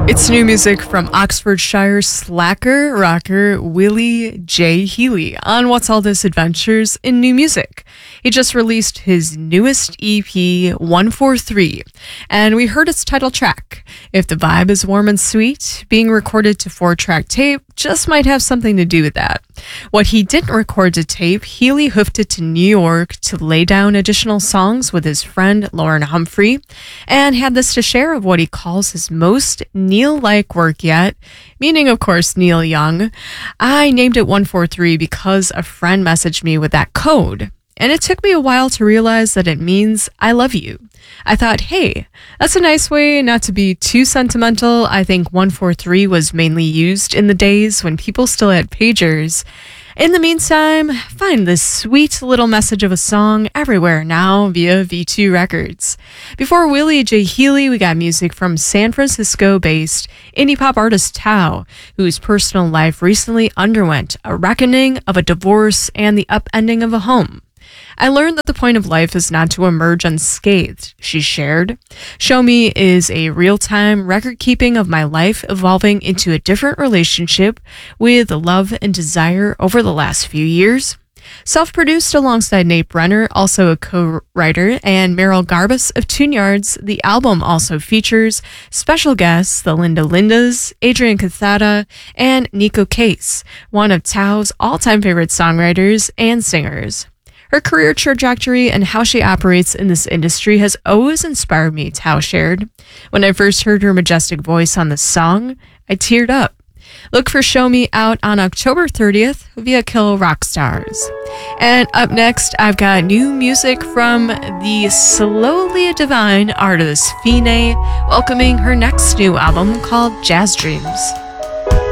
It's new music from Oxfordshire slacker rocker Willie J. Healy on What's All This Adventures in New Music. He just released his newest EP, 143, and we heard its title track. If the vibe is warm and sweet, being recorded to 4-track tape just might have something to do with that. What he didn't record to tape, Healy hoofed it to New York to lay down additional songs with his friend Lauren Humphrey, and had this to share of what he calls his most Neil-like work yet, meaning, of course, Neil Young. I named it 143 because a friend messaged me with that code, and it took me a while to realize that it means I love you. I thought, hey, that's a nice way not to be too sentimental. I think 143 was mainly used in the days when people still had pagers. In the meantime, find this sweet little message of a song everywhere now via V2 Records. Before Willie J. Healy, we got music from San Francisco-based indie pop artist Tao, whose personal life recently underwent a reckoning of a divorce and the upending of a home. I learned that the point of life is not to emerge unscathed, she shared. Show Me is a real-time record-keeping of my life evolving into a different relationship with love and desire over the last few years. Self-produced alongside Nate Brenner, also a co-writer, and Meryl Garbus of Tune Yards, the album also features special guests, the Linda Lindas, Adrian Cathata, and Nico Case, one of Tao's all-time favorite songwriters and singers. Her career trajectory and how she operates in this industry has always inspired me, Tao shared. When I first heard her majestic voice on the song, I teared up. Look for Show Me out on October 30th via Kill Rock Stars. And up next, I've got new music from the slowly divine artist Fine, welcoming her next new album called Jazz Dreams.